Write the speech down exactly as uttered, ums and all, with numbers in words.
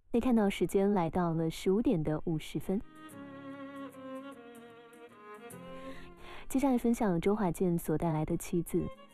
可以看到时间来到了十五点的五十分。接下来分享周华健所带来的《棋子》。